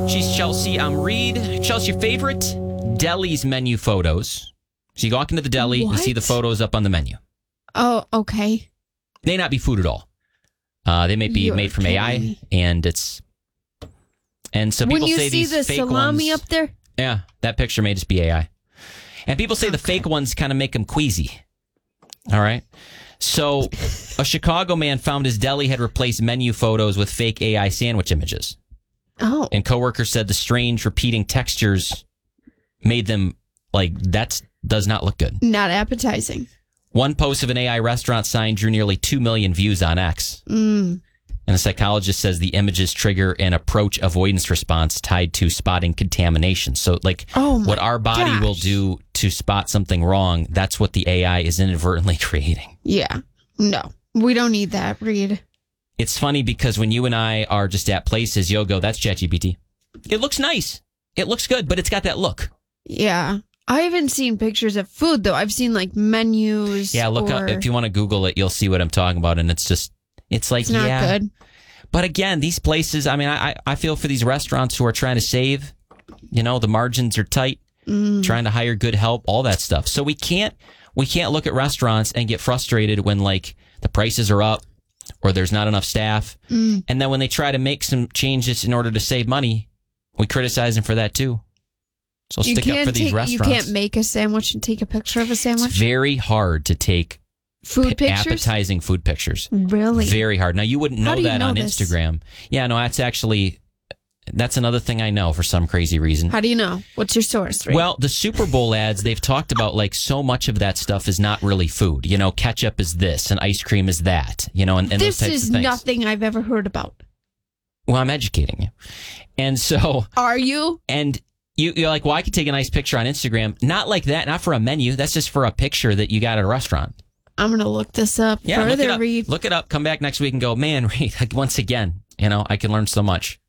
She's Chelsea. I'm Reed. Chelsea, your favorite deli's menu photos. So you walk into the deli, you see the photos up on the menu. Oh, okay. May not be food at all. They may be made from AI, and so people say these fake ones. When you see the salami up there? Yeah, that picture may just be AI. And people say the fake ones kind of make them queasy. All right. So a Chicago man found his deli had replaced menu photos with fake AI sandwich images. Oh. And coworkers said the strange repeating textures made them that does not look good. Not appetizing. One post of an AI restaurant sign drew nearly 2 million views on X. And a psychologist says the images trigger an approach avoidance response tied to spotting contamination. So what our body will do to spot something wrong, that's what the AI is inadvertently creating. Yeah. No, we don't need that, Reed. It's funny because when you and I are just at places, you'll go, that's ChatGPT. It looks nice. It looks good, but it's got that look. Yeah. I haven't seen pictures of food, though. I've seen menus. Yeah, look up. If you want to Google it, you'll see what I'm talking about. And it's not good. But again, these places, I mean, I feel for these restaurants who are trying to save. The margins are tight, trying to hire good help, all that stuff. So we can't look at restaurants and get frustrated when the prices are up or there's not enough staff. And then when they try to make some changes in order to save money, we criticize them for that too. So stick up for these restaurants. You can't make a sandwich and take a picture of a sandwich? It's very hard to take food pictures? Appetizing food pictures. Really? Very hard. Now, you wouldn't know that on this? Instagram. Yeah, no, that's another thing I know for some crazy reason. How do you know? What's your source? Right? Well, the Super Bowl ads, they've talked about so much of that stuff is not really food. Ketchup is this and ice cream is that, and those types of things. This is nothing I've ever heard about. Well, I'm educating you. And so... Are you? And... You're like, well, I could take a nice picture on Instagram. Not like that. Not for a menu. That's just for a picture that you got at a restaurant. I'm going to look this up further, Reed. Look it up. Come back next week and go, man, Reed, once again, I can learn so much.